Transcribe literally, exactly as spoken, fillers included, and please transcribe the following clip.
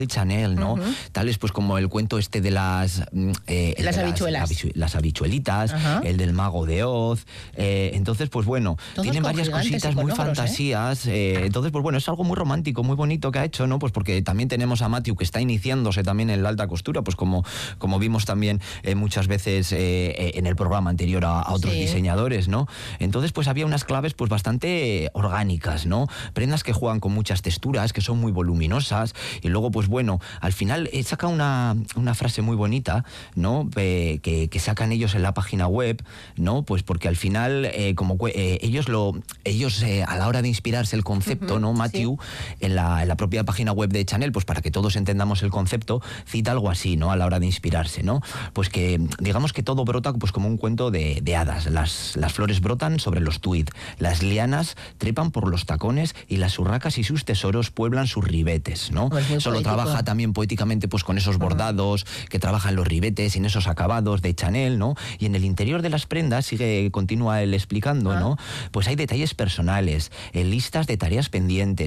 de Chanel, ¿no? Uh-huh. Tales pues como el cuento este de las... Eh, las de habichuelas. Las, las habichuelitas, uh-huh. el del mago de Oz. Eh, entonces, pues bueno, todos tienen varias cositas muy fantasías. ¿eh? Eh, entonces, pues bueno, es algo muy romántico, muy bonito que ha hecho, ¿no? Pues porque también tenemos a Matthew, que está iniciándose también en la alta costura, pues como, como vimos también eh, muchas veces eh, en el programa anterior a, a otros sí. diseñadores, ¿no? Entonces, pues había unas claves pues bastante orgánicas, ¿no? Prendas que juegan con muchas texturas, que son muy voluminosas, y luego, pues bueno, al final eh, saca una, una frase muy bonita, ¿no? Eh, que, que sacan ellos en la página web, ¿no? Pues porque al final, eh, como eh, ellos lo, ellos eh, a la hora de inspirarse el concepto, uh-huh, ¿no? Matthew, sí. en, la, en la propia página web de Chanel, pues para que todos entendamos el concepto, cita algo así, ¿no? A la hora de inspirarse, ¿no? Pues que digamos que todo brota pues como un cuento de, de hadas. Las, las flores brotan sobre los tuit, las lianas trepan por los tacones y las urracas y sus tesoros pueblan sus ribetes, ¿no? Pues Solo poético. Trabaja también poéticamente pues con esos bordados, uh-huh. que trabajan los ribetes y en esos acabados de Chanel, ¿no? Y en el interior de las prendas, sigue, continúa él explicando, uh-huh. ¿no? Pues hay detalles personales, eh, listas de tareas pendientes,